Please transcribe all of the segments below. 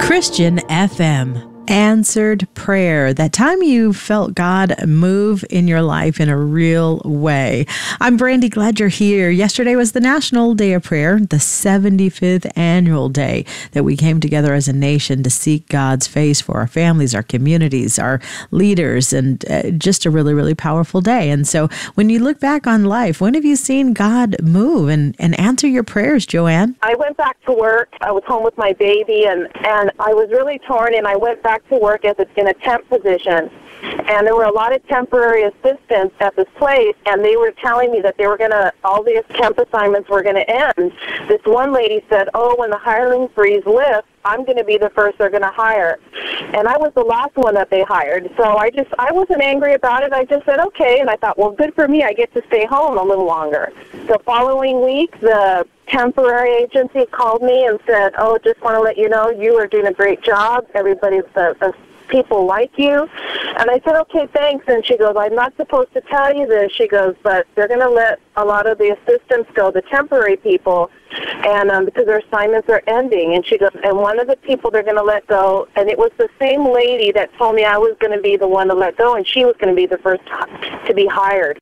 Christian FM. Answered prayer. That time you felt God move in your life in a real way. I'm Brandy, glad you're here. Yesterday was the National Day of Prayer, the 75th annual day that we came together as a nation to seek God's face for our families, our communities, our leaders, and just a really, really powerful day. And so when you look back on life, when have you seen God move and answer your prayers, Joanne? I went back to work. I was home with my baby, and I was really torn, and I went back to work in a temp position. And there were a lot of temporary assistants at this place, and they were telling me that all these temp assignments were going to end. This one lady said, when the hiring freeze lifts, I'm going to be the first they're going to hire. And I was the last one that they hired. So I wasn't angry about it. I just said, okay. And I thought, well, good for me. I get to stay home a little longer. The following week, the temporary agency called me and said, just want to let you know you are doing a great job. Everybody's people like you. And I said, okay, thanks. And she goes, I'm not supposed to tell you this. She goes, but they're going to let a lot of the assistants go, the temporary people, and because their assignments are ending. And she goes, and one of the people they're going to let go, and it was the same lady that told me I was going to be the one to let go, and she was going to be the first to be hired.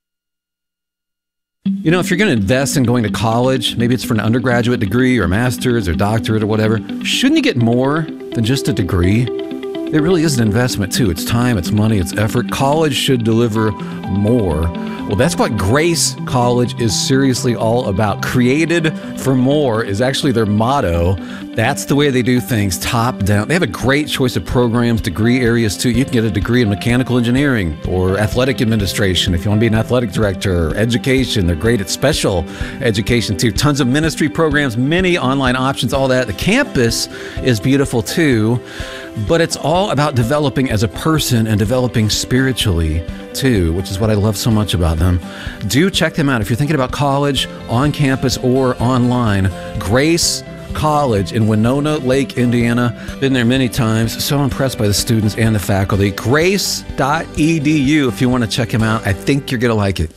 You know, if you're going to invest in going to college, maybe it's for an undergraduate degree or master's or doctorate or whatever, shouldn't you get more than just a degree? It really is an investment, too. It's time, it's money, it's effort. College should deliver more. Well, that's what Grace College is seriously all about. Created for more is actually their motto. That's the way they do things, top down. They have a great choice of programs, degree areas, too. You can get a degree in mechanical engineering or athletic administration if you want to be an athletic director, or education. They're great at special education, too. Tons of ministry programs, many online options, all that. The campus is beautiful, too. But it's all about developing as a person and developing spiritually, too, which is what I love so much about them. Do check them out if you're thinking about college, on campus or online. Grace College in Winona Lake, Indiana. Been there many times. So impressed by the students and the faculty. Grace.edu if you want to check them out. I think you're going to like it.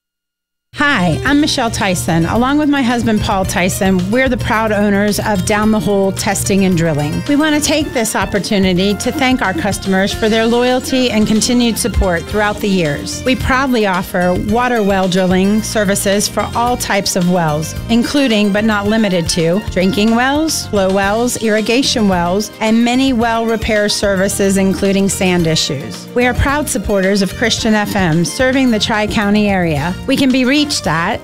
Hi, I'm Michelle Tyson. Along with my husband, Paul Tyson, we're the proud owners of Down the Hole Testing and Drilling. We want to take this opportunity to thank our customers for their loyalty and continued support throughout the years. We proudly offer water well drilling services for all types of wells, including but not limited to drinking wells, flow wells, irrigation wells, and many well repair services, including sand issues. We are proud supporters of Christian FM, serving the Tri-County area. We can be reached at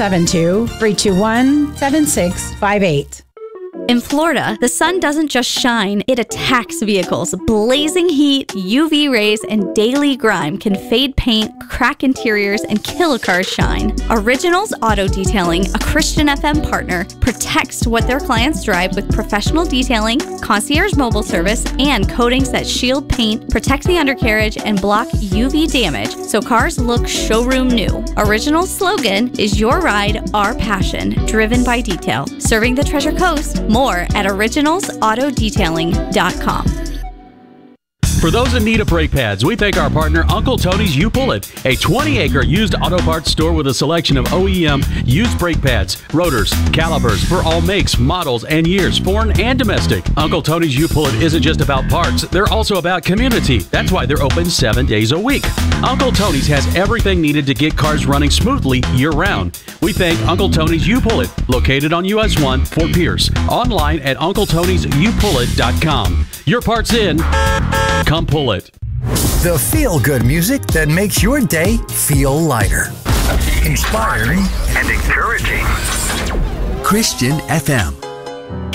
772-321-7658. In Florida, the sun doesn't just shine, it attacks vehicles. Blazing heat, UV rays, and daily grime can fade paint, crack interiors, and kill a car's shine. Originals Auto Detailing, a Christian FM partner, protects what their clients drive with professional detailing, concierge mobile service, and coatings that shield paint, protect the undercarriage, and block UV damage so cars look showroom new. Original's slogan is your ride, our passion, driven by detail. Serving the Treasure Coast, more at originalsautodetailing.com. For those in need of brake pads, we thank our partner Uncle Tony's U-Pull-It, a 20-acre used auto parts store with a selection of OEM used brake pads, rotors, calipers for all makes, models, and years, foreign and domestic. Uncle Tony's U-Pull-It isn't just about parts, they're also about community. That's why they're open 7 days a week. Uncle Tony's has everything needed to get cars running smoothly year-round. We thank Uncle Tony's U-Pull-It, located on US 1, Fort Pierce. Online at UncleTony'sUPullIt.com. Your part's in. Come pull it. The feel-good music that makes your day feel lighter, inspiring, and encouraging. Christian FM.